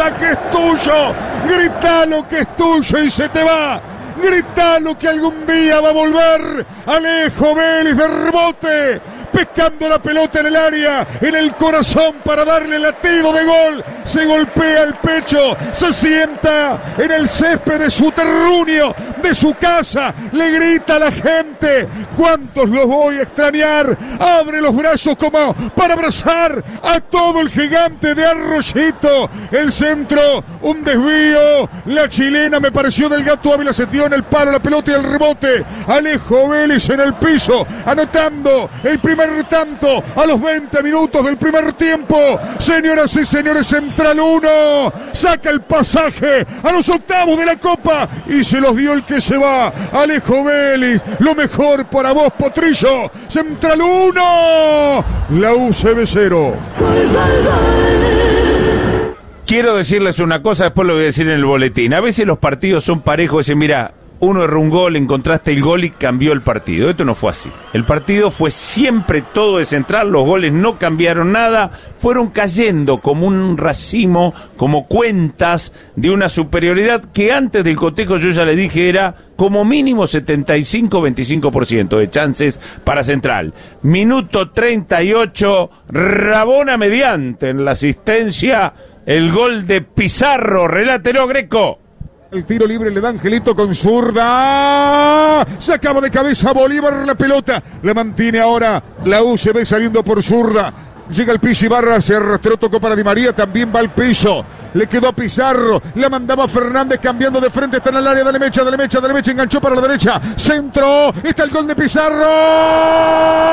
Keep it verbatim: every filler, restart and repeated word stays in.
Mendoza, que es tuyo. Gritalo que es tuyo y se te va. Gritalo que algún día va a volver. Alejo Vélez de rebote, pescando la pelota en el área, en el corazón para darle latido de gol. Se golpea el pecho, se sienta en el césped de su terruño, de su casa. Le grita a la gente: ¿cuántos los voy a extrañar? Abre los brazos como para abrazar a todo el gigante de Arroyito. El centro, un desvío. La chilena me pareció del Gato Ávila, se dio en el palo la pelota y el rebote. Alejo Vélez en el piso, anotando el primer tanto a los veinte minutos del primer tiempo. Señoras y señores, Central uno saca el pasaje a los octavos de la Copa y se los dio el que se va. Alejo Vélez, lo mejor para vos, Potrillo. Central uno, la U C B cero. Quiero decirles una cosa, después lo voy a decir en el boletín. A veces los partidos son parejos, dicen, mira, uno erró un gol, encontraste el gol y cambió el partido. Esto no fue así. El partido fue siempre todo de Central, los goles no cambiaron nada, fueron cayendo como un racimo, como cuentas de una superioridad que antes del cotejo yo ya le dije era como mínimo setenta y cinco a veinticinco por ciento de chances para Central. Minuto treinta y ocho, Rabona mediante en la asistencia, el gol de Pizarro. Relátelo, Greco. El tiro libre le da Angelito con zurda. Sacaba de cabeza Bolívar la pelota. La mantiene ahora la U C B saliendo por zurda. Llega al piso Ibarra, se arrastró, tocó para Di María, también va al piso. Le quedó a Pizarro, la mandaba Fernández cambiando de frente, está en el área, dale mecha, dale mecha, dale mecha, enganchó para la derecha. Centro, está el gol de Pizarro.